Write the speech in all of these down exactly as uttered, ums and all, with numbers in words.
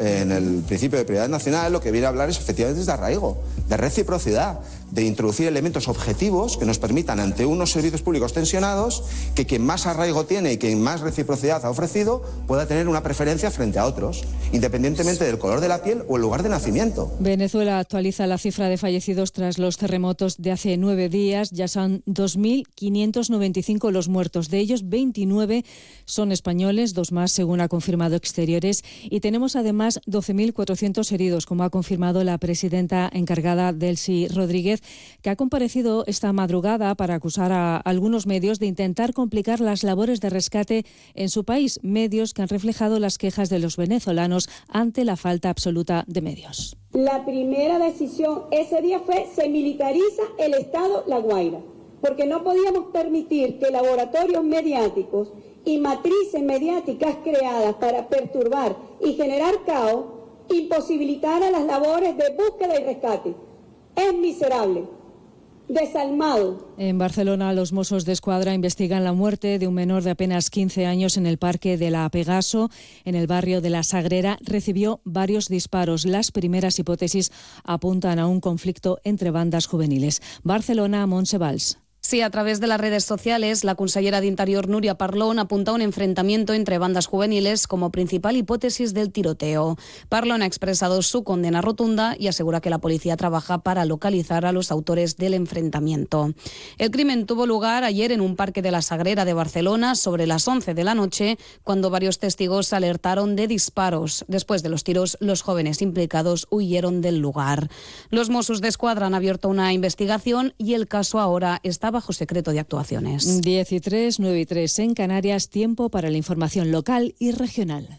en el principio de prioridad nacional, lo que viene a hablar es efectivamente de arraigo, de reciprocidad, de introducir elementos objetivos que nos permitan ante unos servicios públicos tensionados que quien más arraigo tiene y quien más reciprocidad ha ofrecido pueda tener una preferencia frente a otros, independientemente del color de la piel o el lugar de nacimiento. Venezuela actualiza la cifra de fallecidos tras los terremotos de hace nueve días. Ya son dos mil quinientos noventa y cinco los muertos. De ellos, veintinueve son españoles, dos más según ha confirmado Exteriores. Y tenemos además doce mil cuatrocientos heridos, como ha confirmado la presidenta encargada, Delcy Rodríguez, que ha comparecido esta madrugada para acusar a algunos medios de intentar complicar las labores de rescate en su país. Medios que han reflejado las quejas de los venezolanos ante la falta absoluta de medios. La primera decisión ese día fue: se militariza el Estado La Guaira, porque no podíamos permitir que laboratorios mediáticos y matrices mediáticas creadas para perturbar y generar caos imposibilitaran las labores de búsqueda y rescate. Es miserable, desalmado. En Barcelona, los Mossos d'Esquadra investigan la muerte de un menor de apenas quince años en el Parque de la Pegaso, en el barrio de La Sagrera. Recibió varios disparos. Las primeras hipótesis apuntan a un conflicto entre bandas juveniles. Barcelona, Montse Valls. Sí, a través de las redes sociales, la consellera de Interior, Núria Parlon, apunta a un enfrentamiento entre bandas juveniles como principal hipótesis del tiroteo. Parlon ha expresado su condena rotunda y asegura que la policía trabaja para localizar a los autores del enfrentamiento. El crimen tuvo lugar ayer en un parque de la Sagrera de Barcelona sobre las once de la noche, cuando varios testigos alertaron de disparos. Después de los tiros, los jóvenes implicados huyeron del lugar. Los Mossos d'Esquadra han abierto una investigación y el caso ahora está bajo secreto de actuaciones. diez y tres, nueve y tres en Canarias, tiempo para la información local y regional.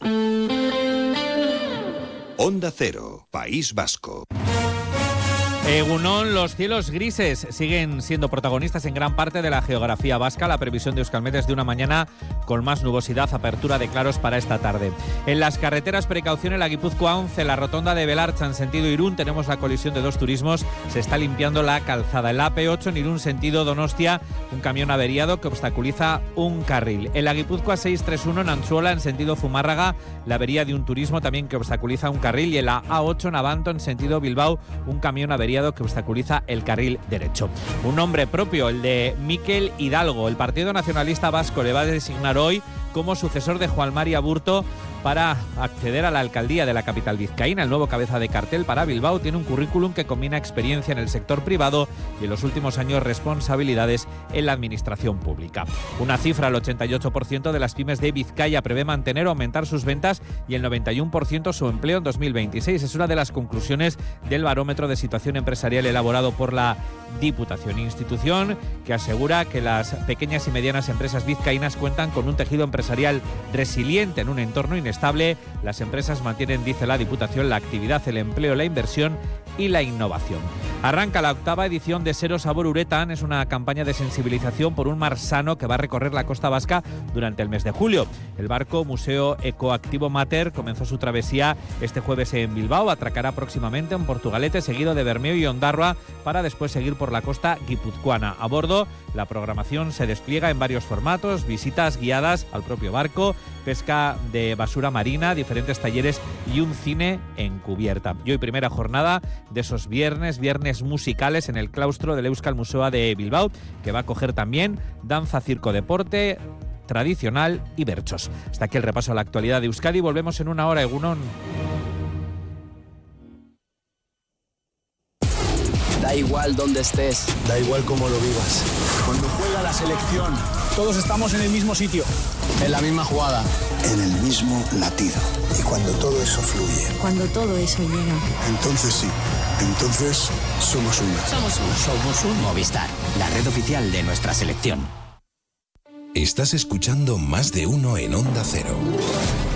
Onda Cero, País Vasco. Egunon, los cielos grises siguen siendo protagonistas en gran parte de la geografía vasca. La previsión de Euskalmet es de una mañana con más nubosidad, apertura de claros para esta tarde. En las carreteras, precaución en la Guipúzcoa once, la rotonda de Belartza en sentido Irún. Tenemos la colisión de dos turismos, se está limpiando la calzada. En la A P ocho en Irún sentido Donostia, un camión averiado que obstaculiza un carril. En la Guipúzcoa seiscientos treinta y uno en Antzuola en sentido Zumárraga, la avería de un turismo también que obstaculiza un carril. Y en la A ocho en Abanto en sentido Bilbao, un camión averiado que obstaculiza el carril derecho. Un nombre propio, el de Mikel Hidalgo. El Partido Nacionalista Vasco le va a designar hoy como sucesor de Juan Mari Aburto para acceder a la alcaldía de la capital vizcaína. El nuevo cabeza de cartel para Bilbao tiene un currículum que combina experiencia en el sector privado y en los últimos años responsabilidades en la administración pública. Una cifra, el ochenta y ocho por ciento de las pymes de Vizcaya prevé mantener o aumentar sus ventas y el noventa y uno por ciento su empleo en dos mil veintiséis. Es una de las conclusiones del barómetro de situación empresarial elaborado por la Diputación, institución que asegura que las pequeñas y medianas empresas vizcaínas cuentan con un tejido empresarial resiliente en un entorno inestable. Las empresas mantienen, dice la Diputación, la actividad, el empleo, la inversión y la innovación. Arranca la octava edición de Cero Sabor Uretan. Es una campaña de sensibilización por un mar sano que va a recorrer la costa vasca durante el mes de julio. El barco Museo Ecoactivo Mater comenzó su travesía este jueves en Bilbao, atracará próximamente en Portugalete, seguido de Bermeo y Ondarroa, para después seguir por la costa guipuzcoana. A bordo, la programación se despliega en varios formatos: visitas guiadas al propio barco, pesca de basura marina, diferentes talleres y un cine en cubierta. Y hoy primera jornada de esos viernes, viernes musicales en el claustro del Euskal Museoa de Bilbao, que va a acoger también danza, circo, deporte tradicional y berchos. Hasta aquí el repaso a la actualidad de Euskadi. Volvemos en una hora, Egunon. Da igual dónde estés, da igual cómo lo vivas. Cuando juega la selección, todos estamos en el mismo sitio, en la misma jugada, en el mismo latido. Y cuando todo eso fluye, cuando todo eso llega, entonces sí, entonces somos uno. Somos uno. Somos un Movistar, la red oficial de nuestra selección. Estás escuchando Más de Uno en Onda Cero.